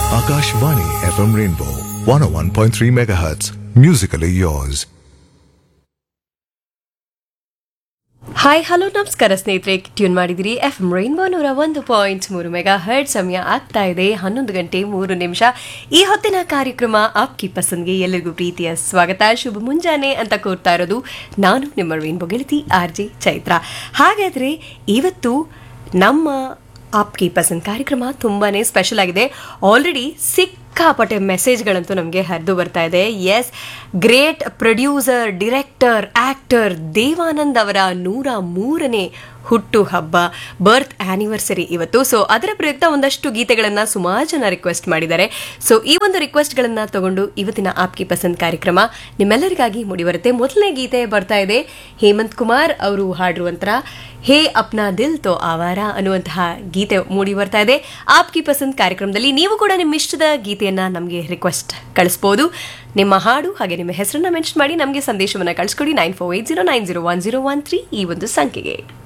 Akashvani FM Rainbow 101.3 MHz. Musically yours. Hi hello ನಮಸ್ಕಾರ ಸ್ನೇಹಿತರೆ, tune ಮಾಡಿದಿರಿ FM ರೈನ್ಬೋ 101.3 ಮೆಗಾ ಹರ್ಟ್. ಸಮಯ ಆಗ್ತಾ ಇದೆ 11:03. ಈ ಹೊತ್ತಿನ ಕಾರ್ಯಕ್ರಮ ಆಪ್ಕಿ ಪಸಂದ್ಗೆ ಎಲ್ಲರಿಗೂ ಪ್ರೀತಿಯ ಸ್ವಾಗತ, ಶುಭ ಮುಂಜಾನೆ ಅಂತ ಕೋರ್ತಾ ಇರೋದು ನಾನು ನಿಮ್ಮ ರೈನ್ಬೋ ಗೆಳತಿ RJ ಚೈತ್ರ. ಹಾಗಾದರೆ ಇವತ್ತು ನಮ್ಮ ಆಪ್ಕಿ ಪಸಂದ್ ಕಾರ್ಯಕ್ರಮ ತುಂಬಾನೇ ಸ್ಪೆಷಲ್ ಆಗಿದೆ. ಆಲ್ರೆಡಿ ಸಿಕ್ಕಾಪಟ್ಟೆ ಮೆಸೇಜ್ಗಳಂತೂ ನಮಗೆ ಹರಿದು ಬರ್ತಾ ಇದೆ. S, great producer, director, actor Devanand ಅವರ 103ನೇ ಹುಟ್ಟು ಹಬ್ಬ, ಬರ್ತ್ ಆನಿವರ್ಸರಿ ಇವತ್ತು. ಸೊ ಅದರ ಪ್ರಯುಕ್ತ ಒಂದಷ್ಟು ಗೀತೆಗಳನ್ನು ಸುಮಾರು ಜನ ರಿಕ್ವೆಸ್ಟ್ ಮಾಡಿದ್ದಾರೆ. ಸೊ ಈ ಒಂದು ರಿಕ್ವೆಸ್ಟ್ಗಳನ್ನು ತಗೊಂಡು ಇವತ್ತಿನ ಆಪ್ಕಿ ಪಸಂದ್ ಕಾರ್ಯಕ್ರಮ ನಿಮ್ಮೆಲ್ಲರಿಗಾಗಿ ಮೂಡಿಬರುತ್ತೆ. ಮೊದಲನೇ ಗೀತೆ ಬರ್ತಾ ಇದೆ, ಹೇಮಂತ್ ಕುಮಾರ್ ಅವರು ಹಾಡಿರುವಂತಹ ಹೇ ಅಪ್ನಾ ದಿಲ್ ತೋ ಆವಾರ ಅನ್ನುವಂತಹ ಗೀತೆ ಮೂಡಿ ಬರ್ತಾ ಇದೆ ಆಪ್ಕಿ ಪಸಂದ್ ಕಾರ್ಯಕ್ರಮದಲ್ಲಿ. ನೀವು ಕೂಡ ನಿಮ್ಮ ಇಷ್ಟದ ಗೀತೆಯನ್ನ ನಮಗೆ ರಿಕ್ವೆಸ್ಟ್ ಕಳಿಸಬಹುದು. ನಿಮ್ಮ ಹಾಡು ಹಾಗೆ ನಿಮ್ಮ ಹೆಸರನ್ನ ಮೆನ್ಷನ್ ಮಾಡಿ ನಮಗೆ ಸಂದೇಶವನ್ನು ಕಳಿಸ್ಕೊಡಿ 9480901013 ಈ ಒಂದು ಸಂಖ್ಯೆಗೆ.